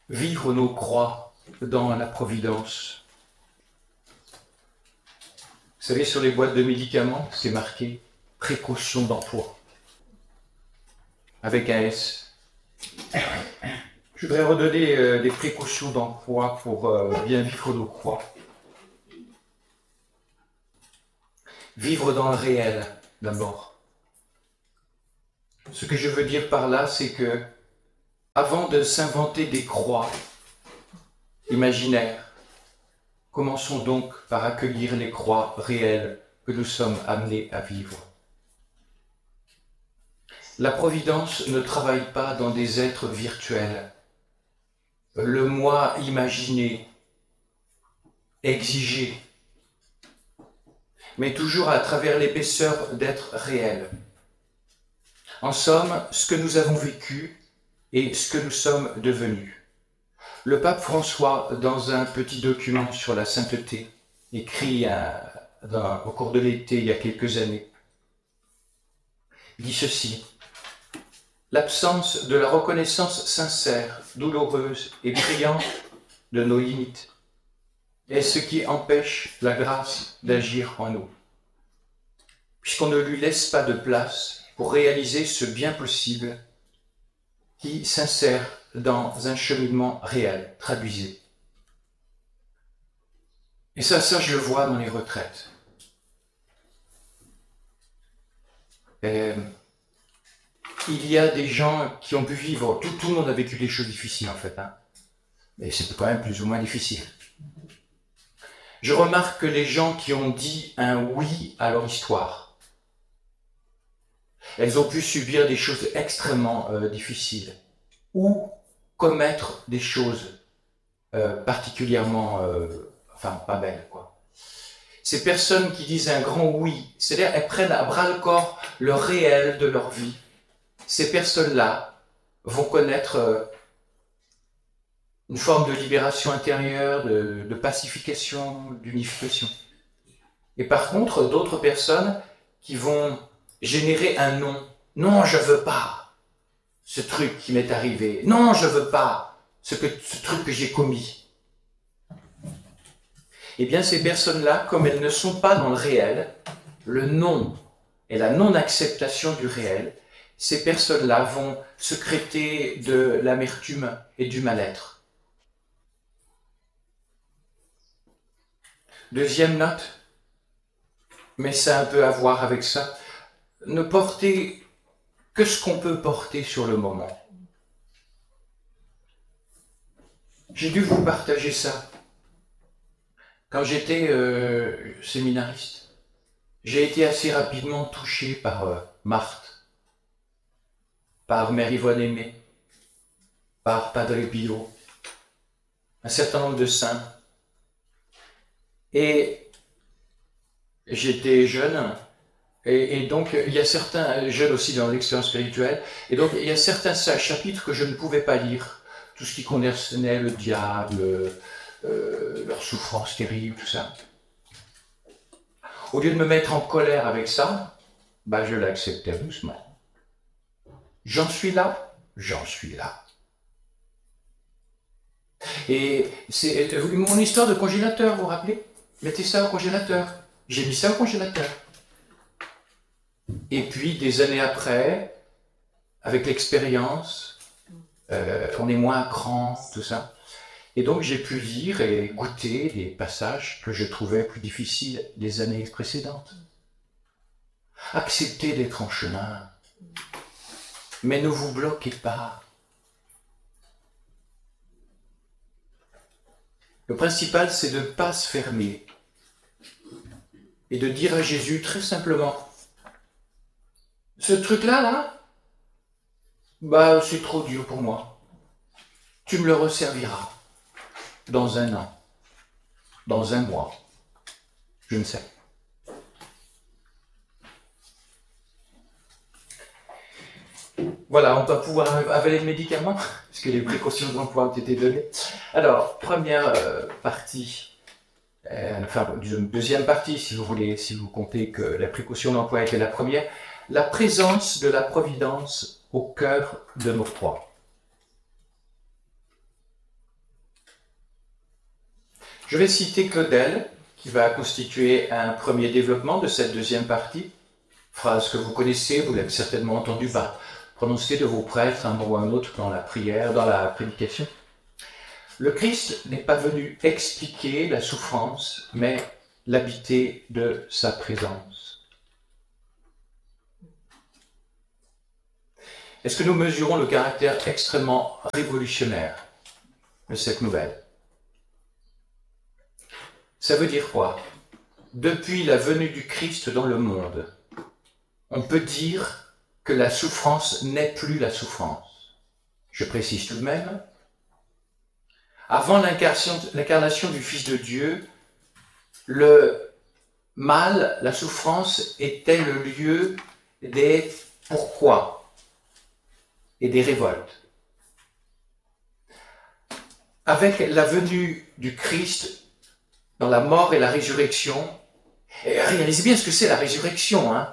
vivre nos croix dans la providence. Vous savez, sur les boîtes de médicaments, c'est marqué « précaution d'emploi » avec un S. Je voudrais redonner des précautions d'emploi pour bien vivre nos croix. Vivre dans le réel, d'abord. Ce que je veux dire par là, c'est que avant de s'inventer des croix imaginaires, commençons donc par accueillir les croix réelles que nous sommes amenés à vivre. La providence ne travaille pas dans des êtres virtuels. Le moi imaginé, exigé, mais toujours à travers l'épaisseur d'êtres réels. En somme, ce que nous avons vécu et ce que nous sommes devenus. Le pape François, dans un petit document sur la sainteté, écrit au cours de l'été il y a quelques années, dit ceci: l'absence de la reconnaissance sincère, douloureuse et brillante de nos limites est ce qui empêche la grâce d'agir en nous, puisqu'on ne lui laisse pas de place pour réaliser ce bien possible qui s'insère dans un cheminement réel, traduisé. Et ça je le vois dans les retraites. Il y a des gens qui ont pu vivre, tout le monde a vécu des choses difficiles en fait, mais c'est quand même plus ou moins difficile. Je remarque que les gens qui ont dit un oui à leur histoire, elles ont pu subir des choses extrêmement difficiles ou commettre des choses particulièrement, pas belles, quoi. Ces personnes qui disent un grand oui, c'est-à-dire elles prennent à bras-le-corps le réel de leur vie, ces personnes-là vont connaître une forme de libération intérieure, de pacification, d'unification. Et par contre, d'autres personnes qui vont générer un non. Non, je veux pas ce truc qui m'est arrivé. Non, je veux pas ce truc que j'ai commis. Eh bien, ces personnes-là, comme elles ne sont pas dans le réel, le non et la non-acceptation du réel, ces personnes-là vont sécréter de l'amertume et du mal-être. Deuxième note, mais ça a un peu à voir avec ça, ne porter que ce qu'on peut porter sur le moment. J'ai dû vous partager ça. Quand j'étais séminariste, j'ai été assez rapidement touché par Marthe, par Mère Yvonne Aimée, par Padre Pio, un certain nombre de saints. Et j'étais jeune, et donc il y a certains, jeunes aussi dans l'expérience spirituelle, et donc il y a certains chapitres que je ne pouvais pas lire, tout ce qui concernait le diable, leur souffrance terrible, tout ça. Au lieu de me mettre en colère avec ça, je l'acceptais doucement. J'en suis là. Et c'est mon histoire de congélateur, vous vous rappelez? Mettez ça au congélateur. J'ai mis ça au congélateur. Et puis, des années après, avec l'expérience, on est moins à cran, tout ça. Et donc, j'ai pu lire et goûter des passages que je trouvais plus difficiles les années précédentes. Acceptez d'être en chemin, mais ne vous bloquez pas. Le principal, c'est de ne pas se fermer et de dire à Jésus très simplement, ce truc-là, c'est trop dur pour moi. Tu me le resserviras dans un an, dans un mois, je ne sais. Voilà, on va pouvoir avaler le médicament, puisque les précautions d'emploi ont été données. Alors, première partie, deuxième partie, si vous voulez, si vous comptez que la précaution d'emploi était la première, la présence de la providence au cœur de nos croix. Je vais citer Claudel, qui va constituer un premier développement de cette deuxième partie. Phrase que vous connaissez, vous l'avez certainement entendue prononcer de vos prêtres un moment ou un autre dans la prière, dans la prédication. Le Christ n'est pas venu expliquer la souffrance, mais l'habiter de sa présence. Est-ce que nous mesurons le caractère extrêmement révolutionnaire de cette nouvelle? Ça veut dire quoi? Depuis la venue du Christ dans le monde, on peut dire que la souffrance n'est plus la souffrance. Je précise tout de même, avant l'incarnation du Fils de Dieu, le mal, la souffrance, était le lieu des pourquoi et des révoltes. Avec la venue du Christ dans la mort et la résurrection, et réalisez bien ce que c'est la résurrection, hein.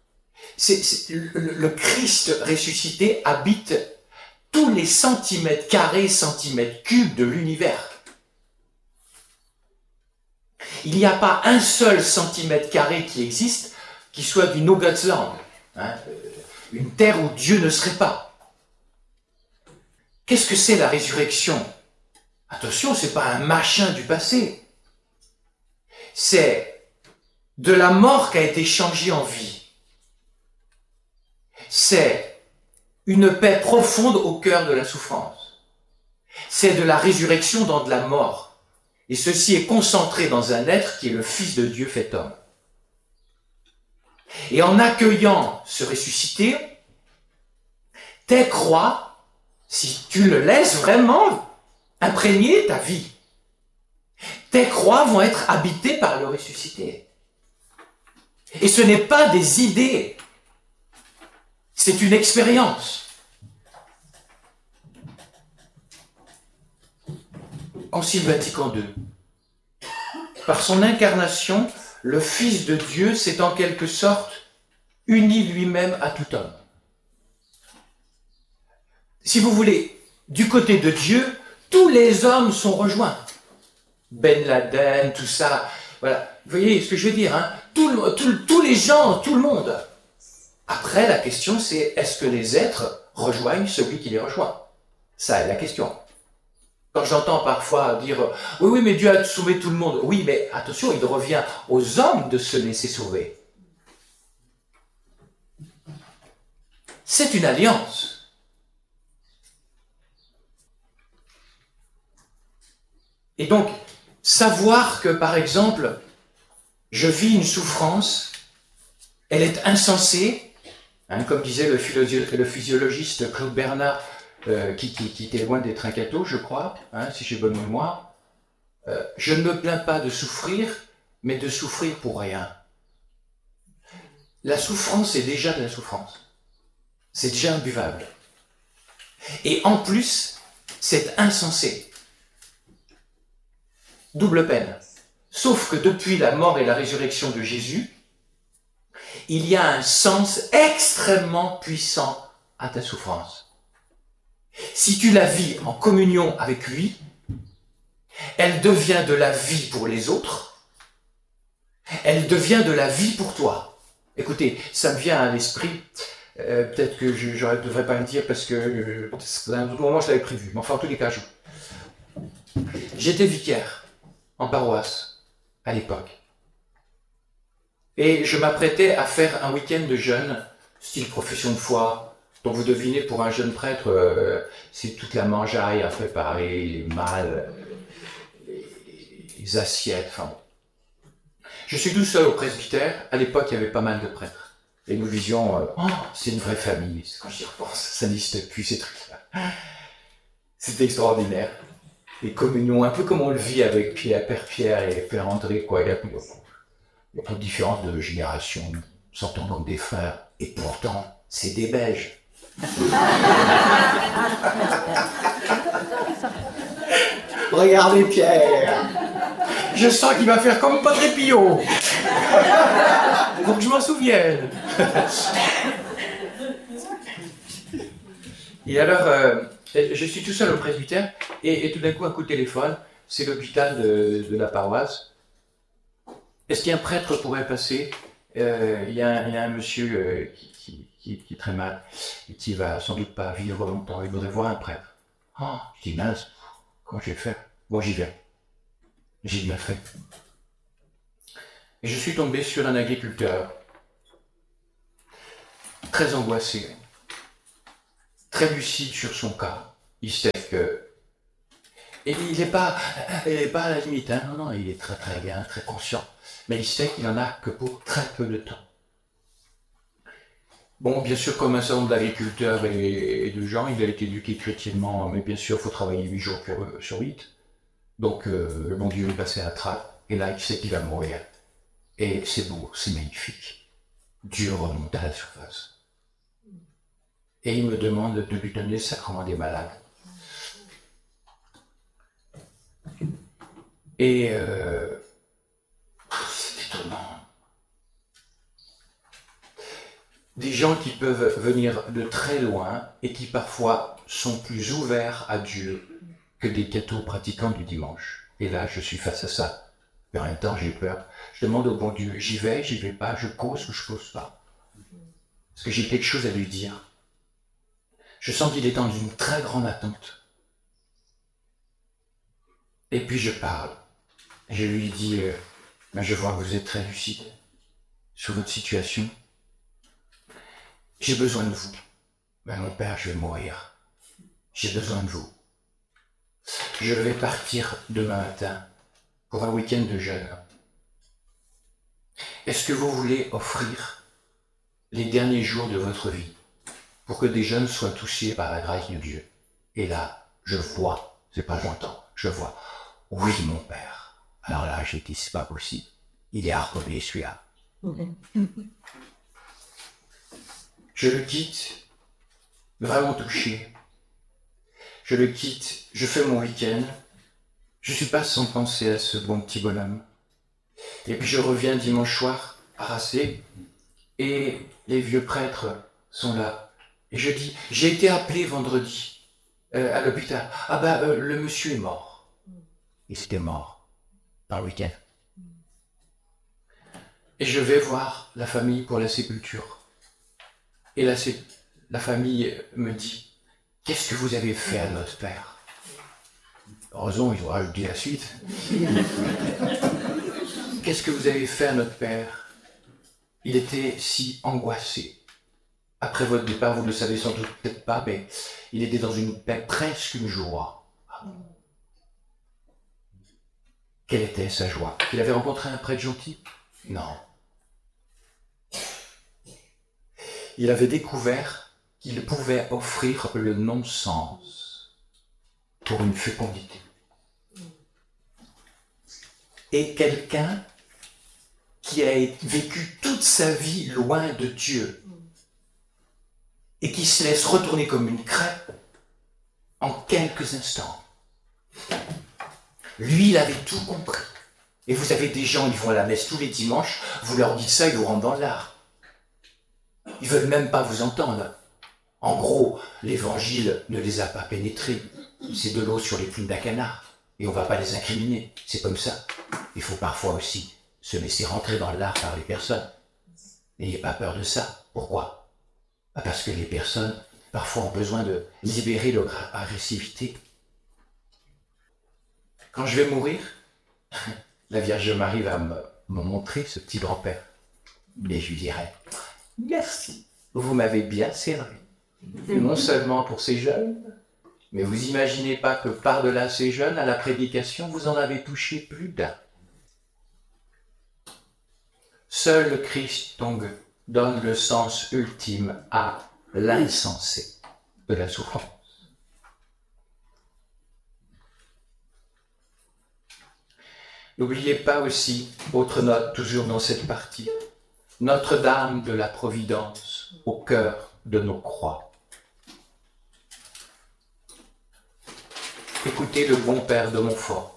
Le Christ ressuscité habite tous les centimètres carrés, centimètres cubes de l'univers. Il n'y a pas un seul centimètre carré qui existe qui soit du No God's Land, hein, une terre où Dieu ne serait pas. Qu'est-ce que c'est la résurrection? Attention, ce n'est pas un machin du passé. C'est de la mort qui a été changée en vie. C'est une paix profonde au cœur de la souffrance. C'est de la résurrection dans de la mort. Et ceci est concentré dans un être qui est le Fils de Dieu fait homme. Et en accueillant ce ressuscité, tes croix, si tu le laisses vraiment imprégner ta vie, tes croix vont être habitées par le ressuscité. Et ce n'est pas des idées, c'est une expérience. Concile Vatican II. Par son incarnation, le Fils de Dieu s'est en quelque sorte uni lui-même à tout homme. Si vous voulez, du côté de Dieu, tous les hommes sont rejoints. Ben Laden, tout ça, voilà. Vous voyez ce que je veux dire, hein? Tous les gens, tout le monde. Après, la question c'est, est-ce que les êtres rejoignent celui qui les rejoint? Ça est la question. Quand j'entends parfois dire « Oui, mais Dieu a sauvé tout le monde ». Oui, mais attention, il revient aux hommes de se laisser sauver. C'est une alliance. Et donc, savoir que, par exemple, je vis une souffrance, elle est insensée, hein, comme disait le physiologiste Claude Bernard, qui était loin d'être un catho, je crois, hein, si j'ai bonne mémoire. Je ne me plains pas de souffrir, mais de souffrir pour rien. La souffrance est déjà de la souffrance. C'est déjà imbuvable. Et en plus, c'est insensé. Double peine. Sauf que depuis la mort et la résurrection de Jésus, il y a un sens extrêmement puissant à ta souffrance. Si tu la vis en communion avec lui, elle devient de la vie pour les autres, elle devient de la vie pour toi. Écoutez, ça me vient à l'esprit, peut-être que je ne devrais pas le dire parce que à un autre moment je l'avais prévu, mais enfin en tous les cas, j'étais vicaire en paroisse à l'époque. Et je m'apprêtais à faire un week-end de jeûne, style profession de foi. Donc vous devinez, pour un jeune prêtre, c'est toute la mangeaille à préparer, les malles, les assiettes, enfin bon. Je suis tout seul au presbytère. À l'époque, il y avait pas mal de prêtres. Et nous disions, c'est une vraie famille. Quand j'y repense, ça n'existe plus, ces trucs-là. C'était extraordinaire. Les communions, un peu comme on le vit avec Père Pierre et Père André, quoi. Il n'y a pas de différence de génération. Nous sortons donc des frères. Et pourtant, c'est des Belges. Regardez Pierre, je sens qu'il va faire comme Padre Pio. Faut que je m'en souvienne. Et alors, je suis tout seul au presbytère et tout d'un coup un coup de téléphone. c'est l'hôpital de la paroisse. Est-ce qu'un prêtre pourrait passer? Il y a un monsieur qui est très mal et qui va sans doute pas vivre longtemps. Il voudrait voir un prêtre. Oh, je dis mince, comment je vais faire? Bon, j'y viens. J'ai bien fait. Et je suis tombé sur un agriculteur, très angoissé, très lucide sur son cas. Il sait que... Et il n'est pas à la limite, hein. Non, il est très très bien, très conscient. Mais il sait qu'il n'en a que pour très peu de temps. Bon, bien sûr, comme un certain nombre d'agriculteurs et de gens, il a été éduqué chrétiennement, mais bien sûr, il faut travailler 8 jours sur 8. Donc, le bon Dieu est passé à la trappe, et là, il sait qu'il va mourir. Et c'est beau, c'est magnifique. Dieu remonte à la surface. Et il me demande de lui donner le sacrement des malades. Et c'est étonnant. Des gens qui peuvent venir de très loin et qui parfois sont plus ouverts à Dieu que des cathos pratiquants du dimanche. Et là, je suis face à ça. Mais en même temps, j'ai peur. Je demande au bon Dieu, j'y vais pas, je cause ou je cause pas. Parce que j'ai quelque chose à lui dire. Je sens qu'il est dans une très grande attente. Et puis je parle. Je lui dis, je vois que vous êtes très lucide sur votre situation. J'ai besoin de vous. Mon père, je vais mourir. J'ai besoin de vous. Je vais partir demain matin pour un week-end de jeûne. Est-ce que vous voulez offrir les derniers jours de votre vie pour que des jeunes soient touchés par la grâce de Dieu? Et là, je vois, c'est pas j'entends, je vois. Oui, mon père. Alors là, j'ai dit, c'est pas possible. Il est harponné, celui-là. Je le quitte, vraiment touché. Je le quitte, je fais mon week-end. Je suis pas sans penser à ce bon petit bonhomme. Et puis je reviens dimanche soir, harassé, et les vieux prêtres sont là. Et je dis, j'ai été appelé vendredi à l'hôpital. Le monsieur est mort. Il était mort dans le week-end. Et je vais voir la famille pour la sépulture. Et la famille me dit, qu'est-ce que vous avez fait à notre père? Heureusement, ils ont rajouté la suite. Qu'est-ce que vous avez fait à notre père? Il était si angoissé. Après votre départ, vous ne le savez sans doute peut-être pas, mais il était dans une paix, presque une joie. Quelle était sa joie? Il avait rencontré un prêtre gentil? Non. Il avait découvert qu'il pouvait offrir le non-sens pour une fécondité. Et quelqu'un qui a vécu toute sa vie loin de Dieu et qui se laisse retourner comme une crêpe en quelques instants. Lui, il avait tout compris. Et vous avez des gens, ils vont à la messe tous les dimanches, vous leur dites ça, ils vous rentrent dans l'art. Ils veulent même pas vous entendre. En gros, l'évangile ne les a pas pénétrés. C'est de l'eau sur les plumes d'un canard. Et on va pas les incriminer. C'est comme ça. Il faut parfois aussi se laisser rentrer dans l'art par les personnes. N'ayez pas peur de ça. Pourquoi? Parce que les personnes, parfois, ont besoin de libérer leur agressivité. Quand je vais mourir, la Vierge Marie va me montrer ce petit grand-père. Et je lui dirai, merci, vous m'avez bien servi. Et non seulement pour ces jeunes, mais vous imaginez pas que par-delà ces jeunes, à la prédication, vous en avez touché plus d'un. Seul le Christ, donc, donne le sens ultime à l'insensé de la souffrance. N'oubliez pas aussi, autre note toujours dans cette partie, Notre-Dame de la Providence au cœur de nos croix. Écoutez le bon père de Montfort.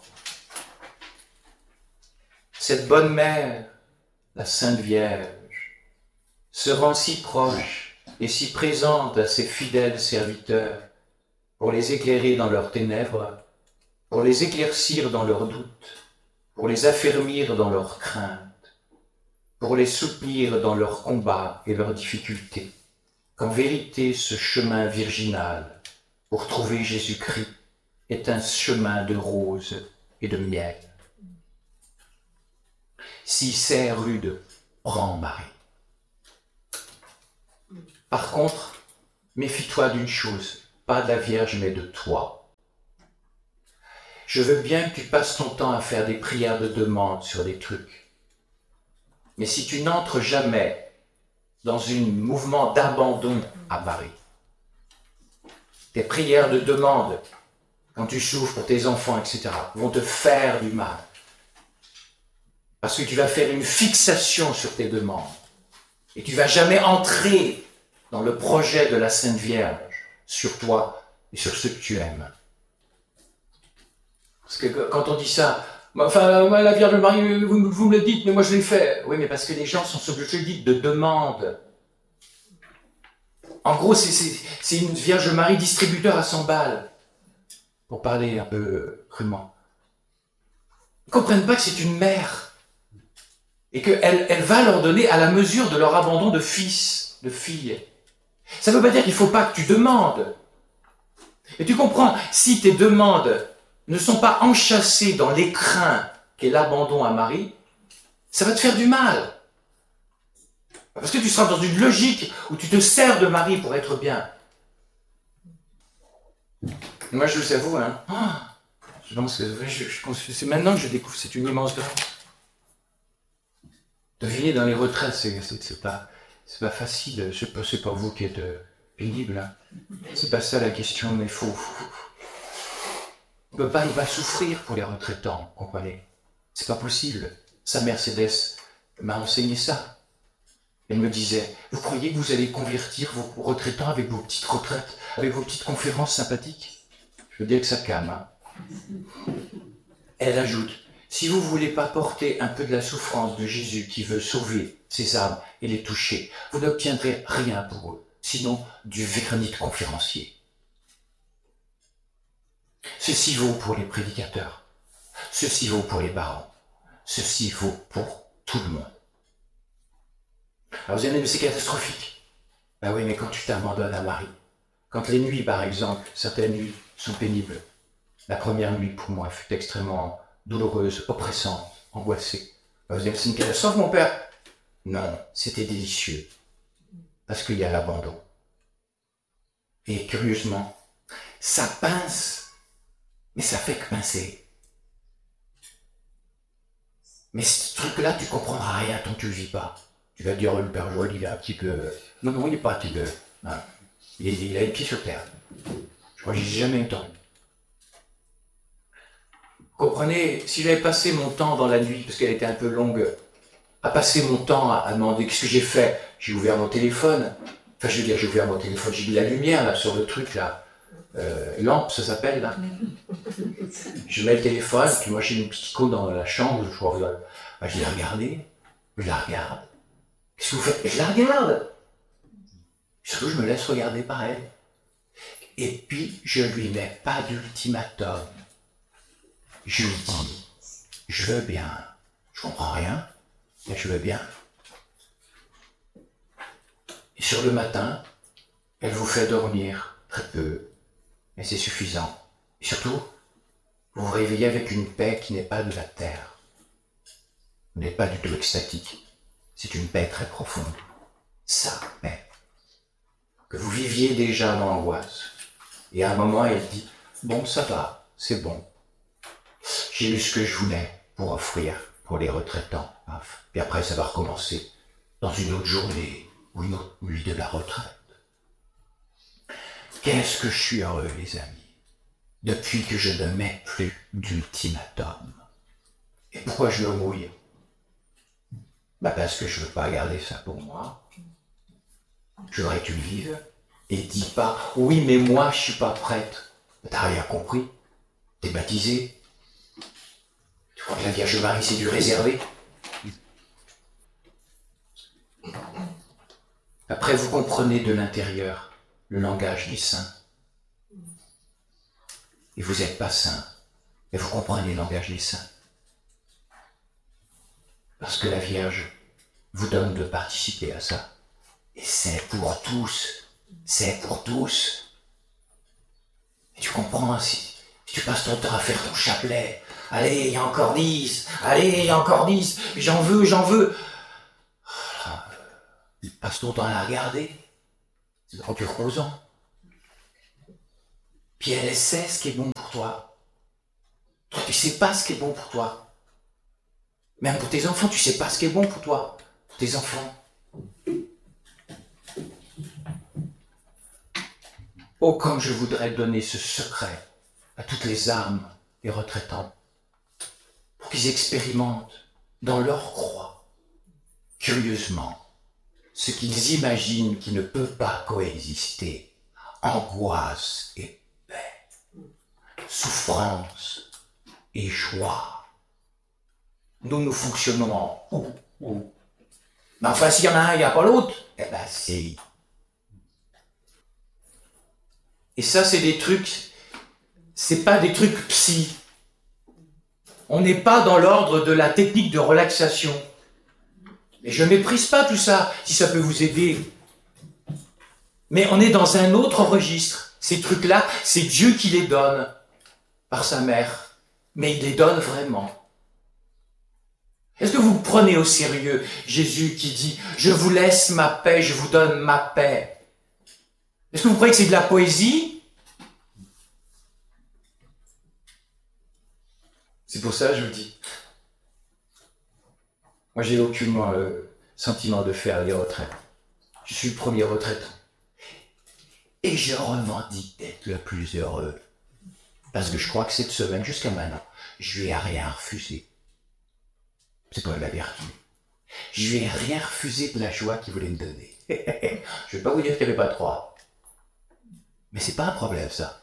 Cette bonne mère, la Sainte Vierge, se rend si proche et si présente à ses fidèles serviteurs pour les éclairer dans leurs ténèbres, pour les éclaircir dans leurs doutes, pour les affermir dans leurs craintes, pour les soutenir dans leurs combats et leurs difficultés, qu'en vérité ce chemin virginal pour trouver Jésus-Christ est un chemin de roses et de miel. Si c'est rude, prends Marie. Par contre, méfie-toi d'une chose, pas de la Vierge mais de toi. Je veux bien que tu passes ton temps à faire des prières de demande sur des trucs. Mais si tu n'entres jamais dans un mouvement d'abandon à Marie, tes prières de demande, quand tu souffres pour tes enfants, etc., vont te faire du mal. Parce que tu vas faire une fixation sur tes demandes. Et tu ne vas jamais entrer dans le projet de la Sainte Vierge sur toi et sur ceux que tu aimes. Parce que quand on dit ça, enfin, la Vierge Marie, vous me le dites, mais moi je l'ai fait. Oui, mais parce que les gens sont sur le jeu de demande. En gros, c'est une Vierge Marie distributeur à 100 balles, pour parler un peu crûment. Ils ne comprennent pas que c'est une mère, et qu'elle va leur donner à la mesure de leur abandon de fils, de filles. Ça ne veut pas dire qu'il ne faut pas que tu demandes. Et tu comprends, si tes demandes ne sont pas enchâssées dans l'écrin qu'est l'abandon à Marie, ça va te faire du mal. Parce que tu seras dans une logique où tu te sers de Marie pour être bien. Et moi, je vous avoue, hein, je pense que c'est maintenant que je découvre, c'est une immense grâce. Deviner dans les retraites, c'est pas facile. C'est pas vous qui êtes pénible. Hein. C'est pas ça la question, mais on peut pas souffrir pour les retraitants, comprenez. C'est pas possible. Sa Mercedes m'a enseigné ça. Elle me disait, vous croyez que vous allez convertir vos retraitants avec vos petites retraites, avec vos petites conférences sympathiques? Je veux dire que ça calme. Hein. Elle ajoute, si vous ne voulez pas porter un peu de la souffrance de Jésus qui veut sauver ses âmes et les toucher, vous n'obtiendrez rien pour eux, sinon du vernis conférencier. Ceci vaut pour les prédicateurs, ceci vaut pour les barons, ceci vaut pour tout le monde. Alors vous allez me dire, mais c'est catastrophique. Ben oui, mais quand tu t'abandonnes à Marie, quand les nuits, par exemple, certaines nuits sont pénibles, la première nuit pour moi fut extrêmement douloureuse, oppressante, angoissée. Ben vous allez me dire, c'est une catastrophe, mon père? Non, c'était délicieux, parce qu'il y a l'abandon. Et curieusement, ça pince, mais ça fait que pincer. Mais ce truc-là, tu comprendras rien tant que tu le vis pas. Tu vas dire, le Père Joël, il est un petit peu... Non, il n'est pas un petit peu. Non. Il a les pieds sur terre. Je crois que j'ai jamais entendu. Comprenez, si j'avais passé mon temps dans la nuit, parce qu'elle était un peu longue, à passer mon temps à demander ce que j'ai fait, j'ai ouvert mon téléphone. Enfin, je veux dire, j'ai ouvert mon téléphone, j'ai mis la lumière là sur le truc là. Lampe, ça s'appelle là. Je mets le téléphone, puis moi j'ai une petite icône dans la chambre, je l'ai regardée, je la regarde. Qu'est-ce que vous faites? Je la regarde. Surtout, je me laisse regarder par elle. Et puis, je lui mets pas d'ultimatum. Je lui dis, je veux bien. Je comprends rien, mais je veux bien. Et sur le matin, elle vous fait dormir très peu, mais c'est suffisant. Et surtout, vous vous réveillez avec une paix qui n'est pas de la terre. Vous n'êtes pas du tout extatique. C'est une paix très profonde. Sa paix. Que vous viviez déjà dans l'angoisse. Et à un moment, elle dit, bon, ça va, c'est bon. J'ai eu ce que je voulais pour offrir pour les retraitants. Puis après, ça va recommencer dans une autre journée ou une autre nuit de la retraite. Qu'est-ce que je suis heureux, les amis, depuis que je ne mets plus d'ultimatum. Et pourquoi je me mouille? Parce que je ne veux pas garder ça pour moi. Je voudrais que tu le vives. Et dis pas, oui, mais moi, je suis pas prête. T'as rien compris. T'es baptisé. Tu crois que la Vierge Marie, c'est du réservé? Après, vous comprenez de l'intérieur le langage des saints. Et vous n'êtes pas saint. Et vous comprenez le langage des saints. Parce que la Vierge vous donne de participer à ça. Et c'est pour tous. C'est pour tous. Et tu comprends, si tu passes ton temps à faire ton chapelet, allez, il y a encore 10, allez, il y a encore 10, j'en veux. Passe ton temps à la regarder. C'est trop reposant. Puis elle sait ce qui est bon pour toi. Toi, tu sais pas ce qui est bon pour toi. Même pour tes enfants, tu sais pas ce qui est bon pour toi. Pour tes enfants. Oh, comme je voudrais donner ce secret à toutes les âmes des retraitants, pour qu'ils expérimentent dans leur croix, curieusement, ce qu'ils imaginent qui ne peut pas coexister, angoisse et paix, souffrance et joie. Nous fonctionnons en ou. Mais enfin, s'il y en a un, il n'y a pas l'autre. Eh ben, si. Et ça, c'est des trucs, c'est pas des trucs psy. On n'est pas dans l'ordre de la technique de relaxation. Et je méprise pas tout ça, si ça peut vous aider. Mais on est dans un autre registre. Ces trucs-là, c'est Dieu qui les donne par sa mère. Mais il les donne vraiment. Est-ce que vous prenez au sérieux Jésus qui dit « Je vous laisse ma paix, je vous donne ma paix ». Est-ce que vous croyez que c'est de la poésie? C'est pour ça que je vous dis. Moi, j'ai aucunement le sentiment de faire les retraites. Je suis le premier retraitant. Et je revendique d'être le plus heureux. Parce que je crois que cette semaine, jusqu'à maintenant, je lui ai rien refusé. C'est pas la vertu. Je lui ai rien refusé de la joie qu'il voulait me donner. Je vais pas vous dire qu'il n'y avait pas trois. Mais c'est pas un problème, ça.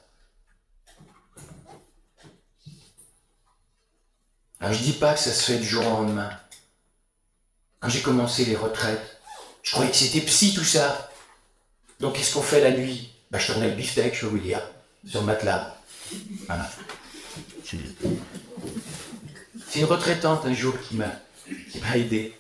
Alors, je dis pas que ça se fait du jour au lendemain. Quand j'ai commencé les retraites, je croyais que c'était psy tout ça. Donc qu'est-ce qu'on fait la nuit? Je tournais le beefsteak, je peux vous dire, sur le matelas. Voilà. C'est une retraitante un jour qui m'a aidé.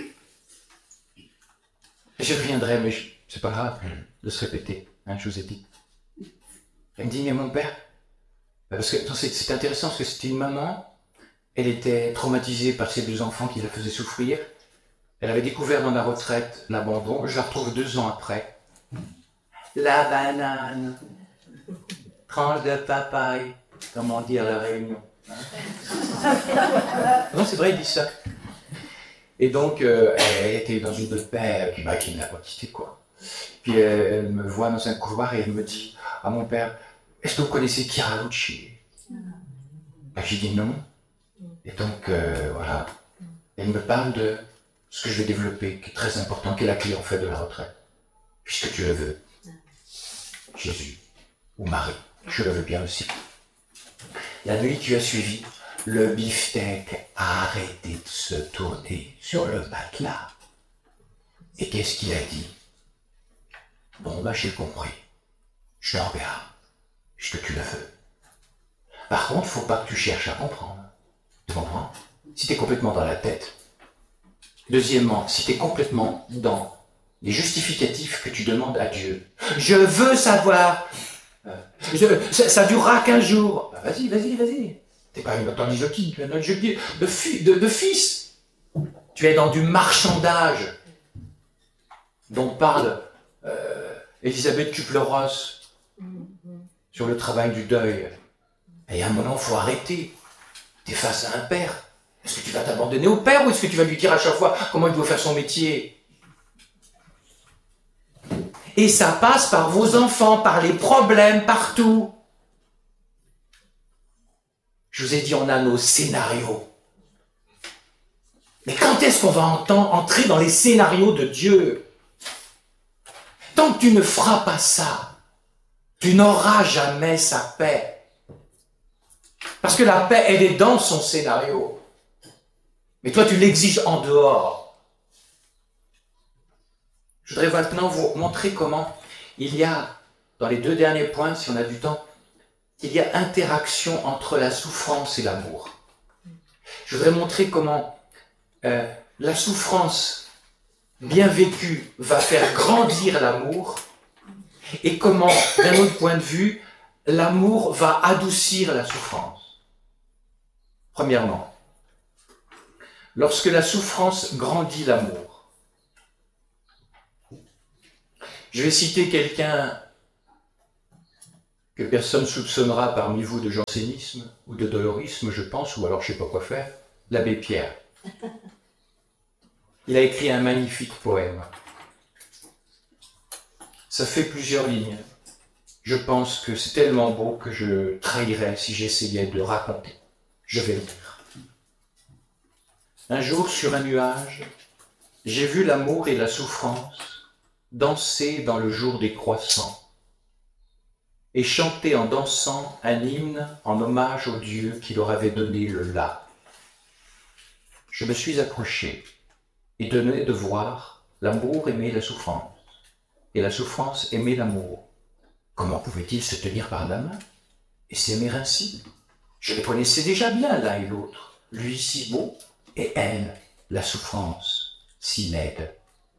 Je reviendrai, mais c'est pas grave de se répéter, je vous ai dit. Elle me dit, mais mon père, parce que c'est intéressant, parce que c'était une maman, elle était traumatisée par ses deux enfants qui la faisaient souffrir. Elle avait découvert dans la retraite l'abandon. Je la retrouve 2 ans après. La banane, tranche de papaye, comment dire la Réunion. Non, c'est vrai, il dit ça. Et donc, elle était dans une paix qui ne l'a pas quittée, quoi. Puis elle me voit dans un couloir et elle me dit, « Ah, mon père, est-ce que vous connaissez Kiralucci ?» J'ai dit non. Et donc, voilà. Elle me parle de ce que je vais développer, qui est très important, qui est la clé, en fait, de la retraite. Puisque tu le veux. Jésus, ou Marie, je le veux bien aussi. La nuit qui a suivi, le beefsteak a arrêté de se tourner sur le matelas. Et qu'est-ce qu'il a dit? Bon, j'ai compris. Je te regarde. Est-ce que tu le veux? Par contre, faut pas que tu cherches à comprendre. Tu comprends? Si tu es complètement dans la tête. Deuxièmement, si tu es complètement dans les justificatifs que tu demandes à Dieu. Je veux savoir. Ça durera qu'1 jour. Vas-y. T'es pas une Tony Jockey, tu es un jockey de fils. Tu es dans du marchandage dont parle Elisabeth Kübler-Ross sur le travail du deuil. Et à un moment, il faut arrêter. Tu es face à un père. Est-ce que tu vas t'abandonner au père ou est-ce que tu vas lui dire à chaque fois comment il doit faire son métier? Et ça passe par vos enfants, par les problèmes, partout. Je vous ai dit, on a nos scénarios. Mais quand est-ce qu'on va entrer dans les scénarios de Dieu? Tant que tu ne feras pas ça, tu n'auras jamais sa paix. Parce que la paix, elle est dans son scénario. Mais toi, tu l'exiges en dehors. Je voudrais maintenant vous montrer comment il y a, dans les 2 derniers points, si on a du temps, qu'il y a interaction entre la souffrance et l'amour. Je voudrais montrer comment la souffrance bien vécue va faire grandir l'amour et comment, d'un autre point de vue, l'amour va adoucir la souffrance. Premièrement, lorsque la souffrance grandit l'amour, je vais citer quelqu'un que personne ne soupçonnera parmi vous de jansénisme ou de dolorisme, je pense, ou alors je ne sais pas quoi faire, l'abbé Pierre. Il a écrit un magnifique poème. Ça fait plusieurs lignes. Je pense que c'est tellement beau que je trahirais si j'essayais de raconter. Je vais le dire. Un jour, sur un nuage, j'ai vu l'amour et la souffrance danser dans le jour des croissants et chanter en dansant un hymne en hommage au Dieu qui leur avait donné le là. Je me suis approché et donné de voir l'amour aimer la souffrance et la souffrance aimer l'amour. Comment pouvaient-ils se tenir par la main et s'aimer ainsi? Je les connaissais déjà bien l'un et l'autre, lui si beau et elle, la souffrance, si laide.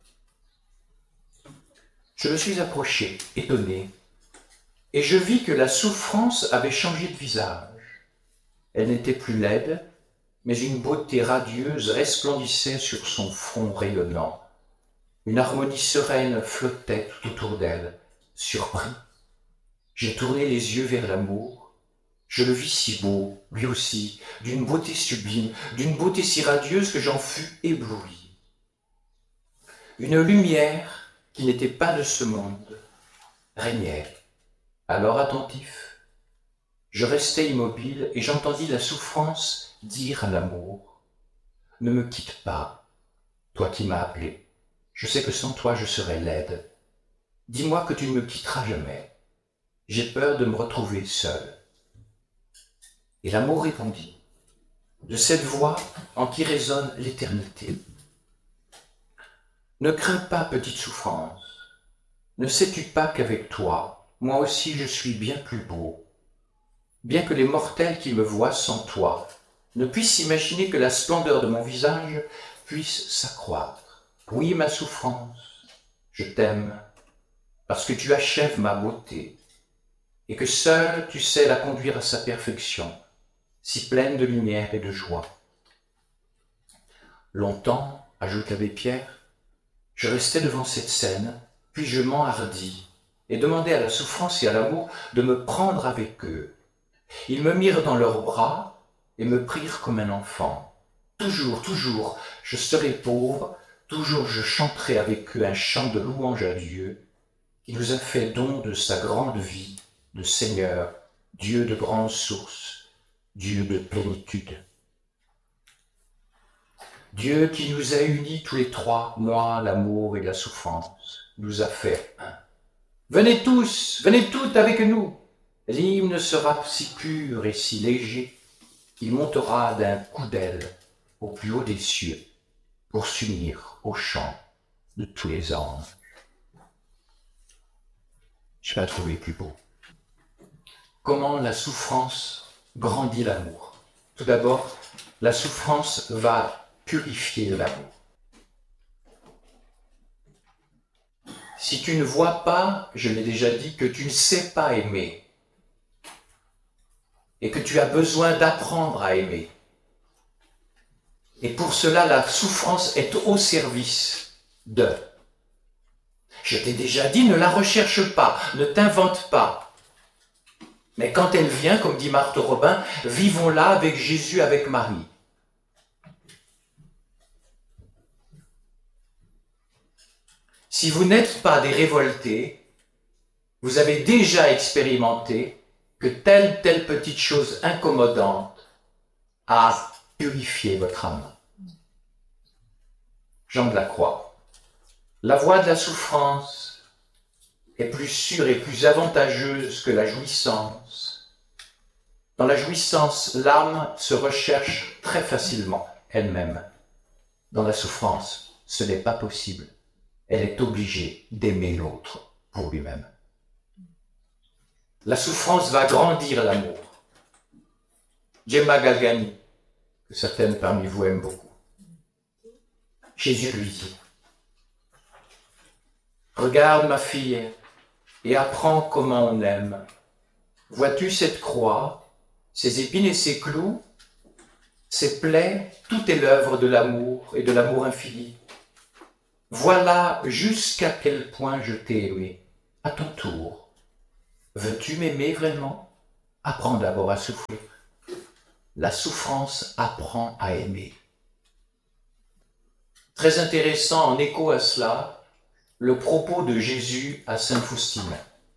Je me suis approché, étonné, et je vis que la souffrance avait changé de visage. Elle n'était plus laide, mais une beauté radieuse resplendissait sur son front rayonnant. Une harmonie sereine flottait tout autour d'elle. Surpris, j'ai tourné les yeux vers l'amour. Je le vis si beau, lui aussi, d'une beauté sublime, d'une beauté si radieuse que j'en fus ébloui. Une lumière qui n'était pas de ce monde régnait. Alors attentif, je restai immobile et j'entendis la souffrance dire à l'amour « Ne me quitte pas, toi qui m'as appelé. Je sais que sans toi je serai laide. Dis-moi que tu ne me quitteras jamais. J'ai peur de me retrouver seul. » Et l'amour répondit, de cette voix en qui résonne l'éternité. « Ne crains pas, petite souffrance. Ne sais-tu pas qu'avec toi, moi aussi je suis bien plus beau, bien que les mortels qui me voient sans toi ne puissent imaginer que la splendeur de mon visage puisse s'accroître. Oui, ma souffrance, je t'aime, parce que tu achèves ma beauté, et que seule tu sais la conduire à sa perfection, si pleine de lumière et de joie. Longtemps, ajoute l'abbé Pierre, je restai devant cette scène, puis je m'enhardis, et demandai à la souffrance et à l'amour de me prendre avec eux. Ils me mirent dans leurs bras et me prirent comme un enfant. Toujours, toujours, je serai pauvre, toujours je chanterai avec eux un chant de louange à Dieu, qui nous a fait don de sa grande vie, de Seigneur, Dieu de grande source, Dieu de plénitude. Dieu qui nous a unis tous les trois, moi, l'amour et la souffrance, nous a fait un. Venez tous, venez toutes avec nous. L'hymne sera si pur et si léger qu'il montera d'un coup d'aile au plus haut des cieux pour s'unir au chant de tous les anges. Je n'ai pas trouvé plus beau. Comment la souffrance grandit l'amour? Tout d'abord, la souffrance va purifier l'amour. Si tu ne vois pas, je l'ai déjà dit, que tu ne sais pas aimer et que tu as besoin d'apprendre à aimer, et pour cela la souffrance est au service de. Je t'ai déjà dit, ne la recherche pas, ne t'invente pas. Mais quand elle vient, comme dit Marthe Robin, vivons-la avec Jésus, avec Marie. Si vous n'êtes pas des révoltés, vous avez déjà expérimenté que telle petite chose incommodante a purifié votre âme. Jean de la Croix. La voie de la souffrance est plus sûre et plus avantageuse que la jouissance. Dans la jouissance, l'âme se recherche très facilement elle-même. Dans la souffrance, ce n'est pas possible. Elle est obligée d'aimer l'autre pour lui-même. La souffrance va grandir l'amour. Gemma Galgani, que certaines parmi vous aiment beaucoup. Jésus lui dit, « Regarde ma fille et apprends comment on aime. Vois-tu cette croix, ces épines et ces clous, ces plaies, tout est l'œuvre de l'amour et de l'amour infini. Voilà jusqu'à quel point je t'ai aimé. À ton tour, veux-tu m'aimer vraiment? Apprends d'abord à souffrir. La souffrance apprend à aimer. » Très intéressant, en écho à cela, le propos de Jésus à Sainte Faustine.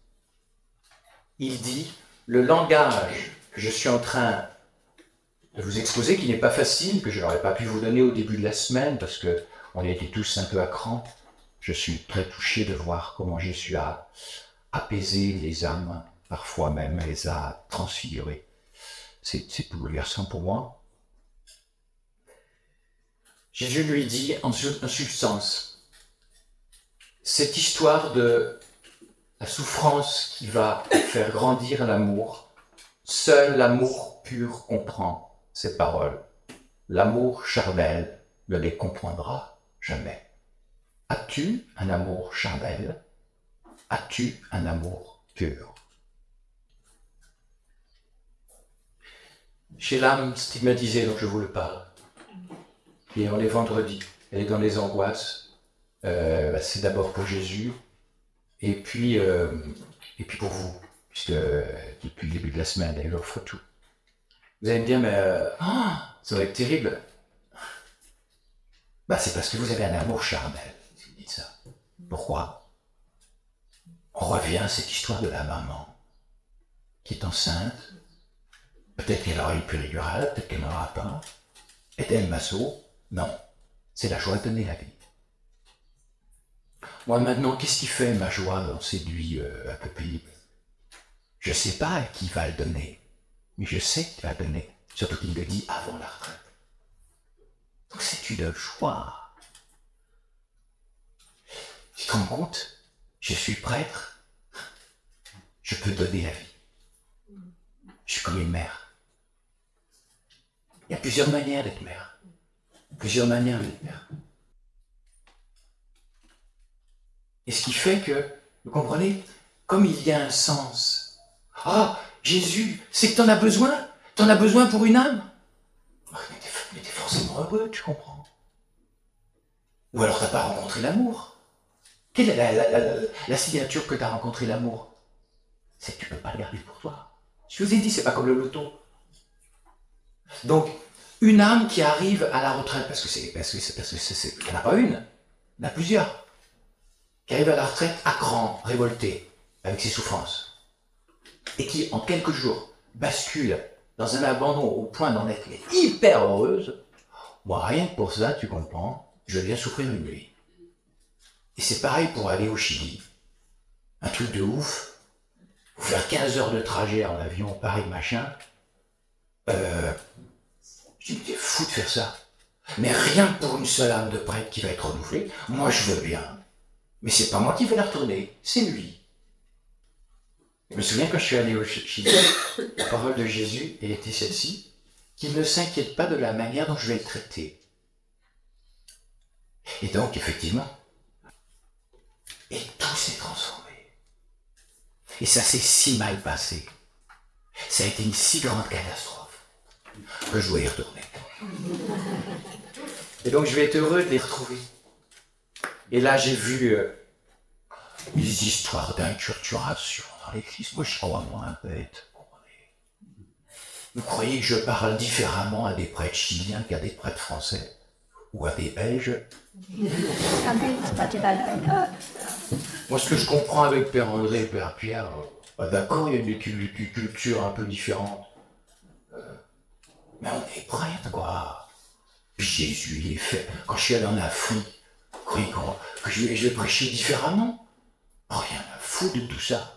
Il dit, le langage que je suis en train de vous exposer, qui n'est pas facile, que je n'aurais pas pu vous donner au début de la semaine, parce qu'on était tous un peu à cran. Je suis très touché de voir comment Jésus a apaisé les âmes, parfois même les a transfigurées. C'est bouleversant pour moi. Jésus lui dit en substance, cette histoire de la souffrance qui va faire grandir l'amour, seul l'amour pur comprend ces paroles. L'amour charnel ne les comprendra jamais. As-tu un amour charnel? As-tu un amour pur? Chez l'âme stigmatisée dont je vous le parle, qui est on est vendredi, elle est dans les angoisses, c'est d'abord pour Jésus, et puis pour vous, puisque depuis le début de la semaine, elle offre tout. Vous allez me dire, mais ça va être terrible. C'est parce que vous avez un amour charnel, si vous dites ça. Pourquoi? On revient à cette histoire de la maman qui est enceinte. Peut-être qu'elle aura une péridurale, peut-être qu'elle n'en aura pas. Est-elle masso? Non. C'est la joie de donner la vie. Moi maintenant, qu'est-ce qui fait ma joie dans cette vie un peu pénible? Je ne sais pas à qui va le donner, mais je sais qu'il va le donner. Surtout qu'il me le dit avant la retraite. Donc c'est une joie. Tu te rends compte? Je suis prêtre. Je peux donner la vie. Je suis comme une mère. Il y a plusieurs manières d'être mère. Plusieurs manières d'être mère. Et ce qui fait que, vous comprenez, comme il y a un sens. Ah, Jésus, c'est que t'en as besoin? T'en as besoin pour une âme? Mais t'es forcément heureux, tu comprends? Ou alors t'as pas rencontré l'amour. Quelle est la signature que t'as rencontré l'amour? C'est que tu peux pas le garder pour toi. Je vous ai dit, c'est pas comme le loto. Donc, une âme qui arrive à la retraite, parce que il n'y en a pas une, il y en a plusieurs, qui arrive à la retraite à cran, révoltée, avec ses souffrances, et qui, en quelques jours, bascule dans un abandon au point d'en être hyper heureuse. Moi, rien que pour ça, tu comprends, je viens souffrir une nuit. Et c'est pareil pour aller au Chili. Un truc de ouf. Faut faire 15 heures de trajet en avion, pareil, machin. Je me dis, t'es fou de faire ça. Mais rien que pour une seule âme de prêtre qui va être renouvelée, moi je veux bien. Mais c'est pas moi qui vais la retourner, c'est lui. Je me souviens quand je suis allé au Chili, la parole de Jésus, elle était celle-ci, qu'il ne s'inquiète pas de la manière dont je vais le traiter. Et donc, effectivement, et tout s'est transformé. Et ça s'est si mal passé. Ça a été une si grande catastrophe que je dois y retourner. Et donc, je vais être heureux de les retrouver. Et là, j'ai vu les histoires d'inculturation dans l'église. Moi, je crois, moi, un bête. Vous croyez que je parle différemment à des prêtres chiliens qu'à des prêtres français? Ou à des Belges? Moi, ce que je comprends avec Père André et Père Pierre, d'accord, il y a une culture un peu différente. Mais on est prêtres, quoi. Puis Jésus, il est fait. Quand je suis allé en Afrique, que je vais prêcher différemment. Rien à foutre de tout ça.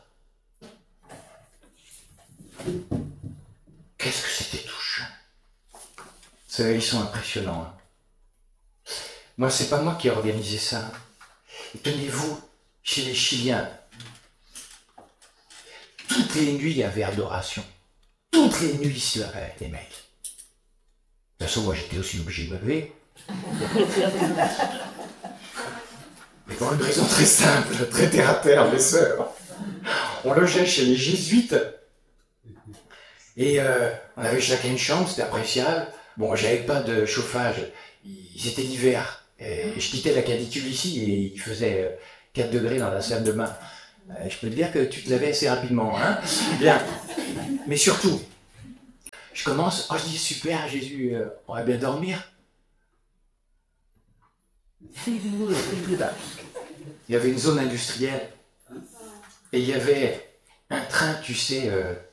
Qu'est-ce que c'était touchant. Ils sont impressionnants. Hein. Moi, c'est pas moi qui ai organisé ça. Et tenez-vous, chez les Chiliens, tout toutes les nuits, il y avait adoration. Toutes les nuits, il y avait les mecs. De toute façon, moi, j'étais aussi obligé de me lever. Mais pour une raison très simple, très terre à terre, mes sœurs. On logeait chez les jésuites. Et on avait chacun une chambre, c'était appréciable. Bon, j'avais pas de chauffage. C'était l'hiver. Et je quittais la canicule ici et il faisait 4 degrés dans la salle de bain. Je peux te dire que tu te levais assez rapidement, hein. Bien. Mais surtout, je commence, je dis super, Jésus, on va bien dormir. Il y avait une zone industrielle et il y avait un train, tu sais,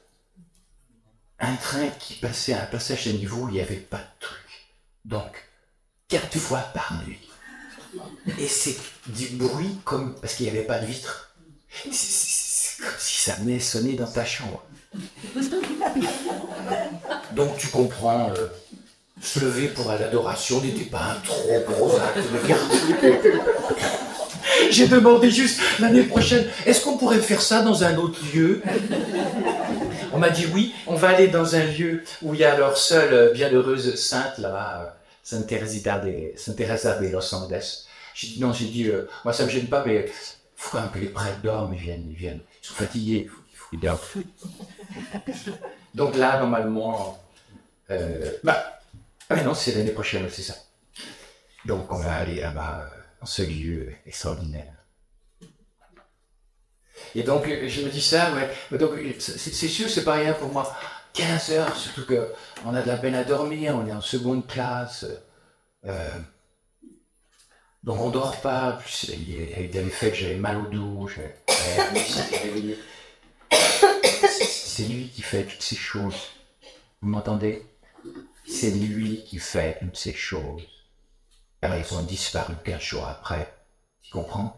un train qui passait à un passage à niveau où il n'y avait pas de truc. Donc, 4 fois par nuit. Et c'est du bruit comme parce qu'il n'y avait pas de vitre. C'est comme si ça venait sonner dans ta chambre. Donc tu comprends, se lever pour l'adoration n'était pas un trop gros acte de garde. J'ai demandé juste l'année prochaine, est-ce qu'on pourrait faire ça dans un autre lieu? On m'a dit oui, on va aller dans un lieu où il y a leur seule bienheureuse sainte là-bas, Sainte Teresa de Los Angeles. J'ai dit non, moi ça me gêne pas, mais il faut quand même que les prêtres dorment, ils viennent. Ils sont fatigués, il faut qu'ils dorment. Donc là, normalement, mais non, c'est l'année prochaine, c'est ça. Donc on va aller là-bas, dans ce lieu extraordinaire. Et donc, je me dis ça, ouais. Donc, c'est sûr, c'est pas rien pour moi. 15 heures, surtout qu'on a de la peine à dormir, on est en seconde classe. Donc, on dort pas. Plus, il y a eu des faits que j'avais mal au dos. C'est lui qui fait toutes ces choses. Vous m'entendez? C'est lui qui fait toutes ces choses. Alors, ils ont disparu 15 jours après. Tu comprends?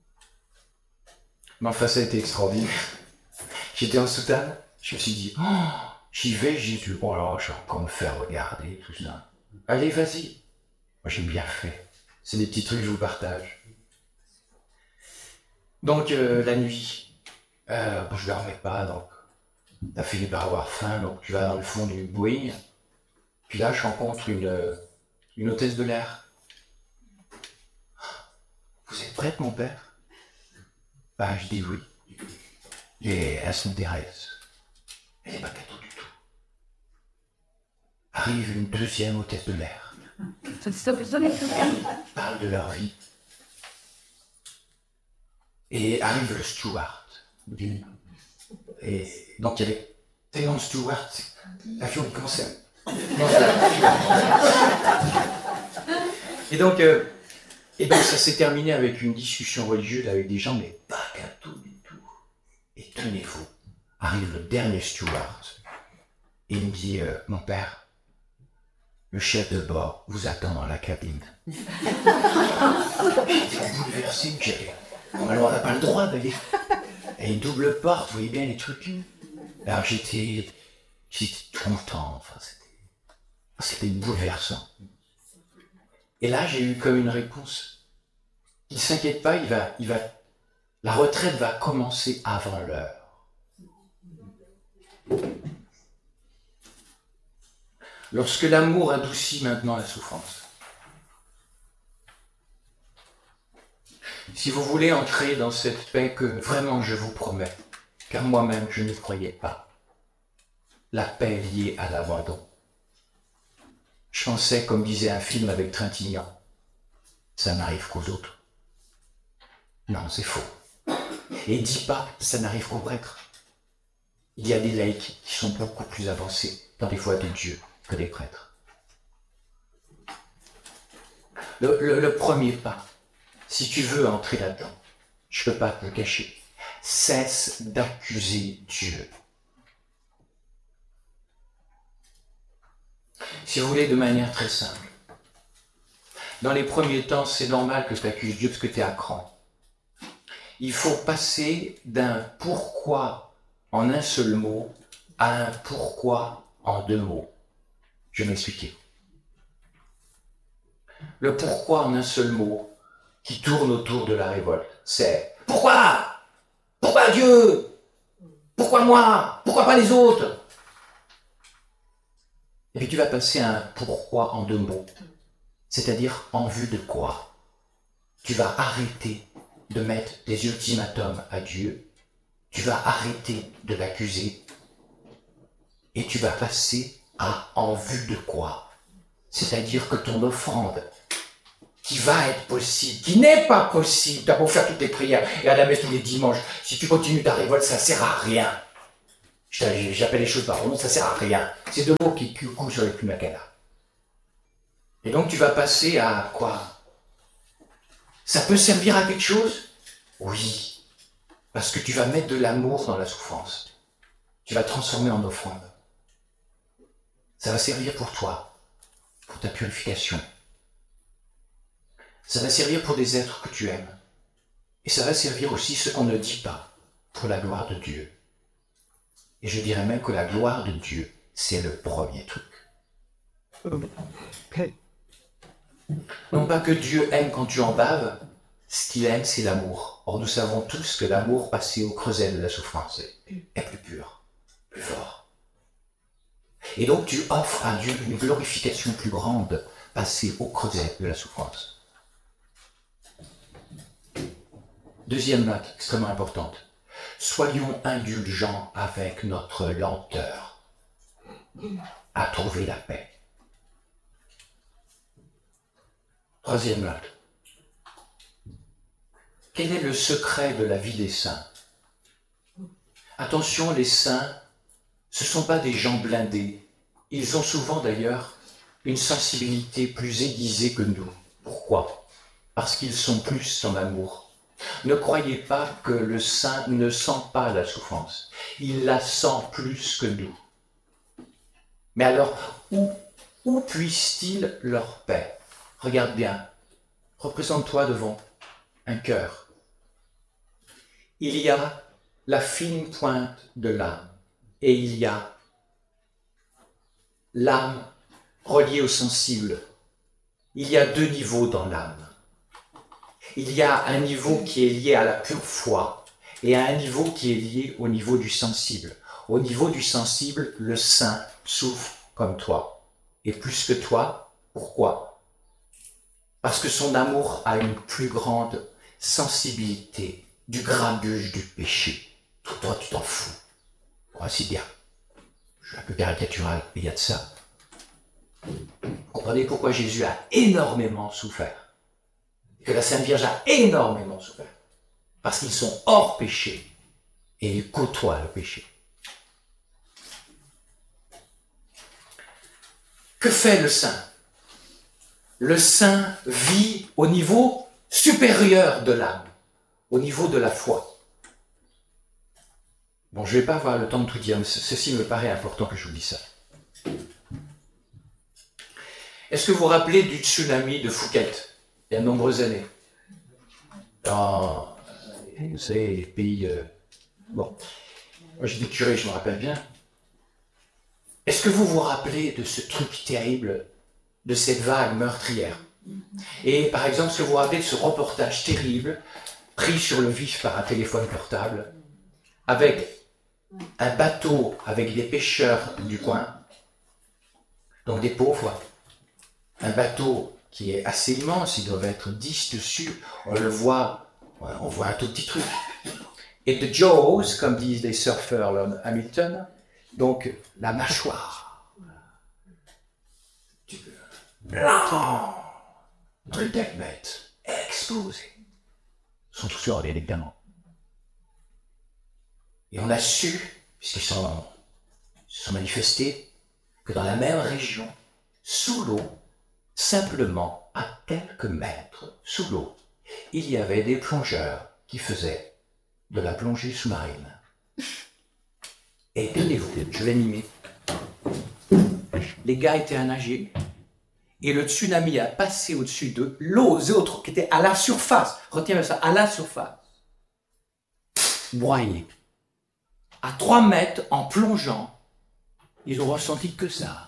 Mais enfin, ça a été extraordinaire. J'étais en soutane, je me suis dit, j'y vais, Jésus. Oh là, je vais encore me faire regarder, tout ça. Allez, vas-y. Moi, j'ai bien fait. C'est des petits trucs que je vous partage. Donc, la nuit, je dormais pas, donc t'as fini par avoir faim, donc tu vas dans le fond du bruit. Puis là, je rencontre une hôtesse de l'air. Vous êtes prête, mon père? Je dis oui. Et elle s'intéresse. Elle n'est pas cadeau du tout. Arrive une deuxième hôtesse de l'air. Parle de leur vie. Et arrive le steward. Et donc il y avait tellement de stewards, l'avion commençait. Et donc ça s'est terminé avec une discussion religieuse avec des gens, mais pas cadeau du tout. Et tenez-vous, arrive le dernier steward. Et il me dit, mon père, le chef de bord vous attend dans la cabine. J'étais bouleversé, alors on n'a pas le droit d'aller. Et une double porte, vous voyez bien les trucs. Alors j'étais content, enfin, c'était bouleversant. Et là, j'ai eu comme une réponse. Il ne s'inquiète pas, la retraite va commencer avant l'heure. Lorsque l'amour adoucit maintenant la souffrance. Si vous voulez entrer dans cette paix que vraiment je vous promets, car moi-même je ne croyais pas, la paix liée à l'abandon. Je pensais, comme disait un film avec Trintignant, ça n'arrive qu'aux autres. Non, c'est faux. Et dis pas, ça n'arrive qu'aux prêtres. Il y a des laïcs qui sont beaucoup plus avancés dans les voies de Dieu que les prêtres. Le premier pas, si tu veux entrer là-dedans, je ne peux pas te le cacher, cesse d'accuser Dieu. Si vous voulez, de manière très simple, dans les premiers temps, c'est normal que tu accuses Dieu parce que tu es à cran. Il faut passer d'un pourquoi en un seul mot à un pourquoi en 2 mots. Je vais m'expliquer. Le pourquoi en un seul mot qui tourne autour de la révolte, c'est pourquoi? Pourquoi Dieu? Pourquoi moi? Pourquoi pas les autres? Et puis tu vas passer à un pourquoi en 2 mots. C'est-à-dire en vue de quoi? Tu vas arrêter de mettre des ultimatums à Dieu. Tu vas arrêter de l'accuser. Et tu vas passer à en vue de quoi? C'est-à-dire que ton offrande, qui va être possible, qui n'est pas possible, tu as beau faire toutes tes prières et à la messe tous les dimanches, si tu continues ta révolte, ça ne sert à rien. J'appelle les choses par leur nom, ça ne sert à rien. C'est 2 mots qui coulent sur les plumes à Cana. Et donc tu vas passer à quoi? Ça peut servir à quelque chose? Oui, parce que tu vas mettre de l'amour dans la souffrance. Tu vas transformer en offrande. Ça va servir pour toi, pour ta purification. Ça va servir pour des êtres que tu aimes. Et ça va servir aussi, ce qu'on ne dit pas, pour la gloire de Dieu. Et je dirais même que la gloire de Dieu, c'est le premier truc. Okay. Non pas que Dieu aime quand tu en baves, ce qu'il aime, c'est l'amour. Or, nous savons tous que l'amour passé au creuset de la souffrance est plus pur, plus fort. Et donc, tu offres à Dieu une glorification plus grande passée au creuset de la souffrance. 2e note extrêmement importante. Soyons indulgents avec notre lenteur à trouver la paix. 3e note. Quel est le secret de la vie des saints? Attention, les saints, ce ne sont pas des gens blindés. Ils ont souvent d'ailleurs une sensibilité plus aiguisée que nous. Pourquoi? Parce qu'ils sont plus en amour. Ne croyez pas que le saint ne sent pas la souffrance. Il la sent plus que nous. Mais alors, où puissent-ils leur paix? Regarde bien. Représente-toi devant un cœur. Il y a la fine pointe de l'âme et il y a l'âme reliée au sensible. Il y a 2 niveaux dans l'âme. Il y a un niveau qui est lié à la pure foi et un niveau qui est lié au niveau du sensible. Au niveau du sensible, le saint souffre comme toi. Et plus que toi, pourquoi? Parce que son amour a une plus grande sensibilité du grabuge du péché. Toi, tu t'en fous. Pour ainsi dire. Je suis un peu caricatural, mais il y a de ça. Vous comprenez pourquoi Jésus a énormément souffert? Que la Sainte Vierge a énormément souffert. Parce qu'ils sont hors péché. Et ils côtoient le péché. Que fait le saint? Le saint vit au niveau supérieur de l'âme, au niveau de la foi. Bon, je ne vais pas avoir le temps de tout dire, mais ceci me paraît important que je vous dise ça. Est-ce que vous vous rappelez du tsunami de Phuket, il y a de nombreuses années? Dans les pays... Bon, moi j'étais curé, je me rappelle bien. Est-ce que vous vous rappelez de ce truc terrible, de cette vague meurtrière? Et par exemple, est-ce que vous vous rappelez de ce reportage terrible, pris sur le vif par un téléphone portable, avec un bateau avec des pêcheurs du coin, donc des pauvres, un bateau qui est assez immense, il doit être 10 dessus, on le voit, on voit un tout petit truc. Et the jaws, comme disent les surfeurs là, Hamilton, donc la mâchoire. Blanc, truc d'allumettes, explosé. Ils sont tous sur évidemment. Et on a su, puisqu'ils se sont manifestés, que dans la même région, sous l'eau, simplement à quelques mètres sous l'eau, il y avait des plongeurs qui faisaient de la plongée sous-marine. Et tenez-vous, je vais mimer. Les gars étaient à nager et le tsunami a passé au-dessus d'eux. L'eau, autres qui étaient à la surface, retiens ça, à la surface, broyés. À 3 mètres, en plongeant, ils ont ressenti que ça.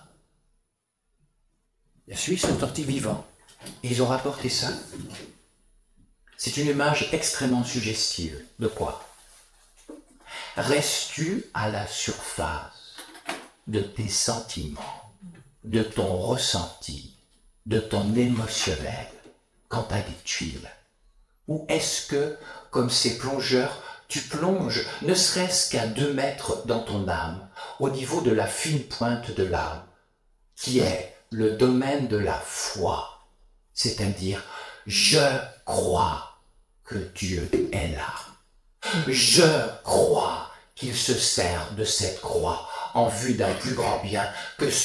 Bien sûr, ils sont sortis vivants et ils ont rapporté ça. C'est une image extrêmement suggestive. De quoi? Restes-tu à la surface de tes sentiments, de ton ressenti, de ton émotionnel quand tu as des tuiles? Ou est-ce que, comme ces plongeurs, tu plonges ne serait-ce qu'à 2 mètres dans ton âme, au niveau de la fine pointe de l'âme, qui est le domaine de la foi, c'est-à-dire je crois que Dieu est là. Je crois qu'il se sert de cette croix en vue d'un plus grand bien que